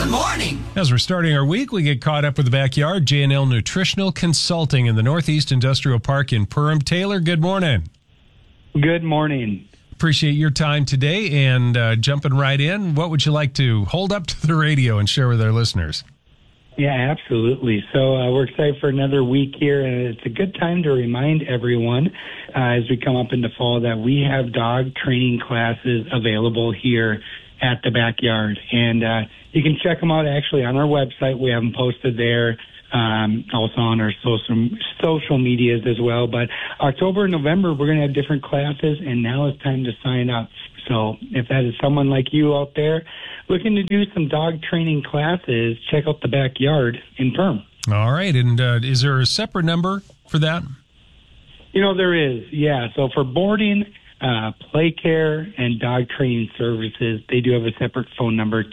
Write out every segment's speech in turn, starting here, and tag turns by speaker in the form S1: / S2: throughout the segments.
S1: the morning.
S2: As we're starting our week, we get caught up with the backyard. J&L Nutritional Consulting in the Northeast Industrial Park in Perham. Taylor, good morning.
S3: Good morning.
S2: Appreciate your time today and jumping right in. What would you like to hold up to the radio and share with our listeners?
S3: Yeah, absolutely. So we're excited for another week here, and it's a good time to remind everyone as we come up into fall that we have dog training classes available here at the backyard. And you can check them out actually on our website. We have them posted there, also on our social medias as well. But October and November, we're going to have different classes, and now it's time to sign up. So if that is someone like you out there looking to do some dog training classes, check out the backyard in Perham.
S2: All right. And is there a separate number for that?
S3: You know, there is, yeah. So for boarding, play care, and dog training services, they do have a separate phone number,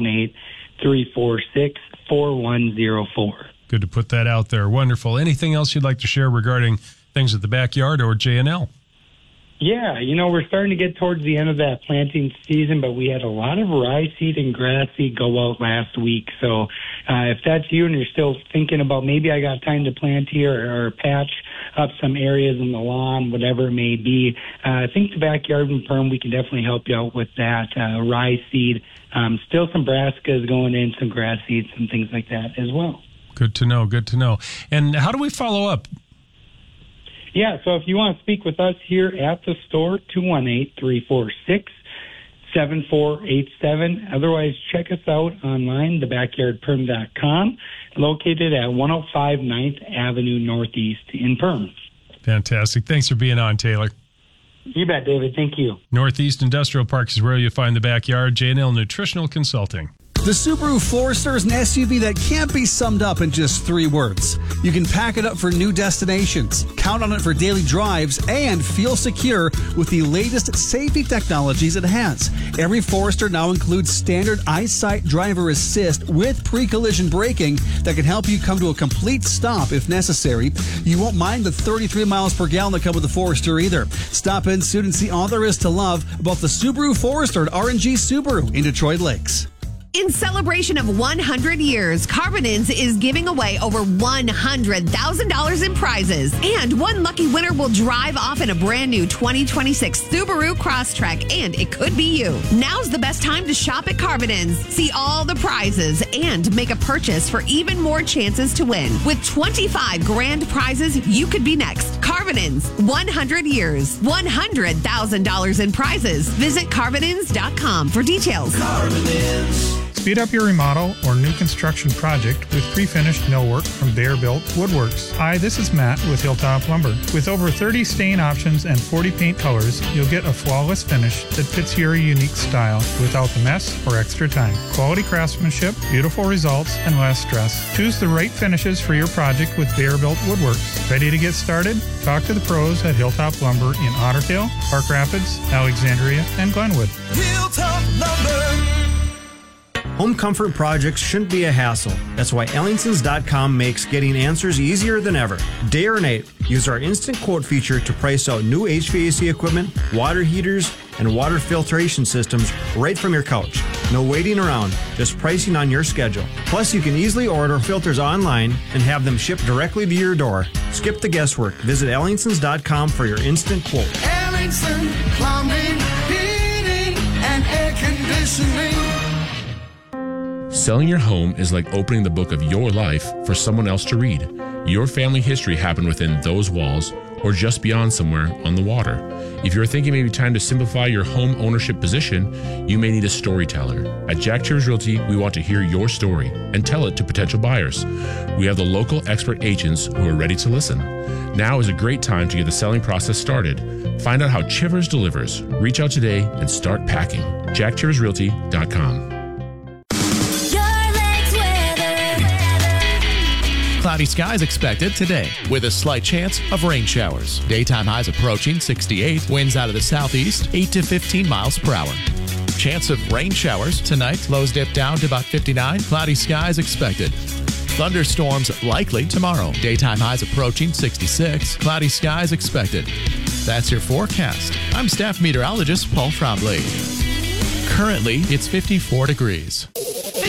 S3: 218-346-4104.
S2: Good to put that out there. Wonderful. Anything else you'd like to share regarding things at the backyard or J&L?
S3: Yeah, you know, we're starting to get towards the end of that planting season, but we had a lot of rye seed and grass seed go out last week. So if that's you and you're still thinking about maybe I got time to plant here or patch up some areas in the lawn, whatever it may be, I think the backyard in Perham, we can definitely help you out with that rye seed. Still some brassicas going in, some grass seeds, some things like that as well. Good to know.
S2: Good to know. And how do we follow up?
S3: Yeah, so if you want to speak with us here at the store, 218-346-7487. Otherwise, check us out online, thebackyardperm.com, located at 105 9th Avenue Northeast in Perham.
S2: Fantastic. Thanks for being on, Taylor.
S3: You bet, David. Thank you.
S2: Northeast Industrial Park is where you'll find the backyard. J&L Nutritional Consulting.
S4: The Subaru Forester is an SUV that can't be summed up in just 3 words. You can pack it up for new destinations, count on it for daily drives, and feel secure with the latest safety technologies it has. Every Forester now includes standard EyeSight driver assist with pre-collision braking that can help you come to a complete stop if necessary. You won't mind the 33 miles per gallon that come with the Forester either. Stop in soon and see all there is to love about the Subaru Forester at R&G Subaru in Detroit Lakes.
S5: In celebration of 100 years, Carbonins is giving away over $100,000 in prizes. And one lucky winner will drive off in a brand new 2026 Subaru Crosstrek, and it could be you. Now's the best time to shop at Carbonins. See all the prizes and make a purchase for even more chances to win. With 25 grand prizes, you could be next. Carbonins, 100 years, $100,000 in prizes. Visit Carbonins.com for details.
S1: Carbonins.
S6: Speed up your remodel or new construction project with pre-finished millwork from Bear-Built Woodworks. Hi, this is Matt with Hilltop Lumber. With over 30 stain options and 40 paint colors, you'll get a flawless finish that fits your unique style without the mess or extra time. Quality craftsmanship, beautiful results, and less stress. Choose the right finishes for your project with Bear-Built Woodworks. Ready to get started? Talk to the pros at Hilltop Lumber in Otter Tail, Park Rapids, Alexandria, and Glenwood.
S1: Hilltop Lumber.
S7: Home comfort projects shouldn't be a hassle. That's why Ellingsons.com makes getting answers easier than ever. Day or night, use our instant quote feature to price out new HVAC equipment, water heaters, and water filtration systems right from your couch. No waiting around, just pricing on your schedule. Plus, you can easily order filters online and have them shipped directly to your door. Skip the guesswork. Visit Ellingsons.com for your instant quote.
S1: Ellingson Plumbing, Heating, and Air Conditioning.
S8: Selling your home is like opening the book of your life for someone else to read. Your family history happened within those walls or just beyond somewhere on the water. If you're thinking maybe time to simplify your home ownership position, you may need a storyteller. At Jack Chivers Realty, we want to hear your story and tell it to potential buyers. We have the local expert agents who are ready to listen. Now is a great time to get the selling process started. Find out how Chivers delivers. Reach out today and start packing. JackChiversRealty.com.
S9: Cloudy skies expected today with a slight chance of rain showers. Daytime highs approaching 68. Winds out of the southeast 8 to 15 miles per hour. Chance of rain showers tonight. Lows dip down to about 59. Cloudy skies expected. Thunderstorms likely tomorrow. Daytime highs approaching 66. Cloudy skies expected. That's your forecast. I'm staff meteorologist Paul Trombley. Currently, it's 54 degrees.